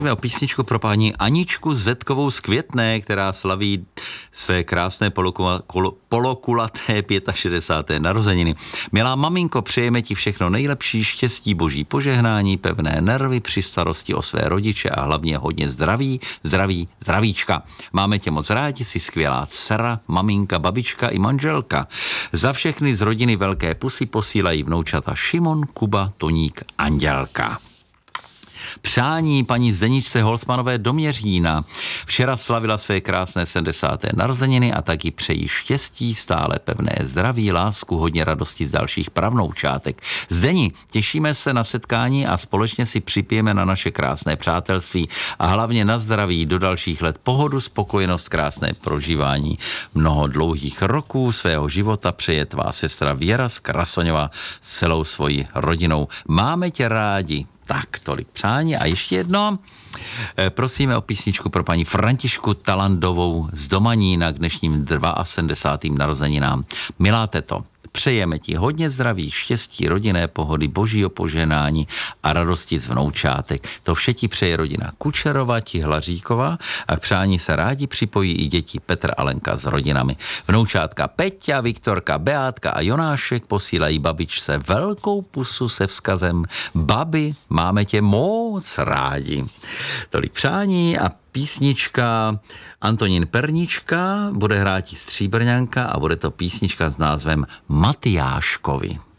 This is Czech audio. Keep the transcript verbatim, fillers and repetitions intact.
O písničku pro paní Aničku Zetkovou z Květné, která slaví své krásné polokula, kolo, polokulaté šedesáté páté narozeniny. Milá maminko, přejeme ti všechno nejlepší, štěstí, boží požehnání, pevné nervy při starosti o své rodiče a hlavně hodně zdraví, zdraví, zdravíčka. Máme tě moc rádi, jsi skvělá dcera, maminka, babička i manželka. Za všechny z rodiny velké pusy posílají vnoučata Šimon, Kuba, Toník, Andělka. Přání paní Zdeničce Holcmanové do Měřína. Včera slavila své krásné sedmdesáté narozeniny a taky přejí štěstí, stále pevné zdraví, lásku, hodně radosti z dalších pravnoučátek. Zdeni, těšíme se na setkání a společně si připijeme na naše krásné přátelství a hlavně na zdraví do dalších let, pohodu, spokojenost, krásné prožívání mnoho dlouhých roků svého života přeje tvá sestra Věra z Krasoňova s celou svojí rodinou. Máme tě rádi. Tak, tolik přání. A ještě jedno, e, prosíme o písničku pro paní Františku Talandovou z Domanína k dnešním sedmdesátým druhým narozeninám. Milá teto, přejeme ti hodně zdraví, štěstí, rodinné pohody, božího požehnání a radosti z vnoučátek. To vše ti přeje rodina Kučerova, Tihlaříková a k přání se rádi připojí i děti Petr a Lenka s rodinami. Vnoučátka Peťa, Viktorka, Beátka a Jonášek posílají babičce velkou pusu se vzkazem: babi, máme tě moc rádi. Tolik přání a písnička Antonín Pernička, bude hrát Stříbrňanka a bude to písnička s názvem Matyáškovi.